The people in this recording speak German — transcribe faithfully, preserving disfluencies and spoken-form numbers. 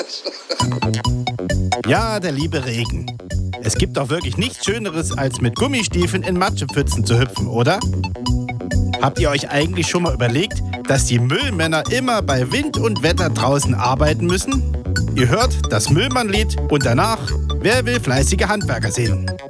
Ja, der liebe Regen. Es gibt doch wirklich nichts Schöneres, als mit Gummistiefeln in Matschepfützen zu hüpfen, oder? Habt ihr euch eigentlich schon mal überlegt, dass die Müllmänner immer bei Wind und Wetter draußen arbeiten müssen? Ihr hört das Müllmann-Lied und danach, wer will fleißige Handwerker sehen?